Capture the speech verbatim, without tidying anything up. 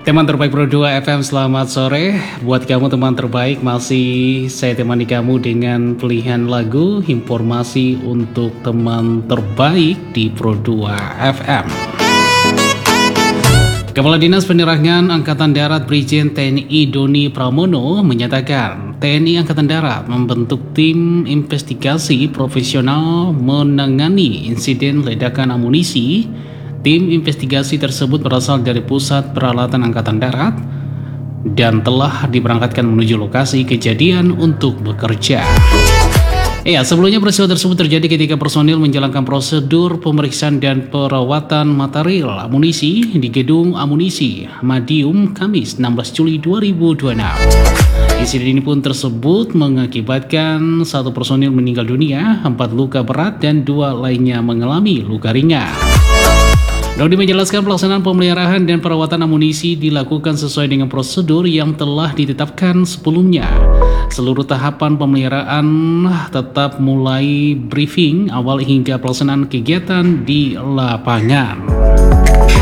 Teman terbaik Pro dua F M, selamat sore. Buat kamu teman terbaik, masih saya temani kamu dengan pilihan lagu, informasi untuk teman terbaik di Pro dua F M. Kepala Dinas Penerangan Angkatan Darat Brigjen T N I Doni Pramono menyatakan T N I Angkatan Darat membentuk tim investigasi profesional menangani insiden ledakan amunisi. Tim investigasi tersebut berasal dari Pusat Peralatan Angkatan Darat dan telah diberangkatkan menuju lokasi kejadian untuk bekerja. Ya, sebelumnya peristiwa tersebut terjadi ketika personil menjalankan prosedur pemeriksaan dan perawatan material amunisi di Gedung Amunisi Madiun Kamis enam belas Juli dua ribu dua puluh enam. Insiden ini pun tersebut mengakibatkan satu personil meninggal dunia, empat luka berat dan dua lainnya mengalami luka ringan. Dodi menjelaskan pelaksanaan pemeliharaan dan perawatan amunisi dilakukan sesuai dengan prosedur yang telah ditetapkan sebelumnya. Seluruh tahapan pemeliharaan tetap mulai briefing awal hingga pelaksanaan kegiatan di lapangan.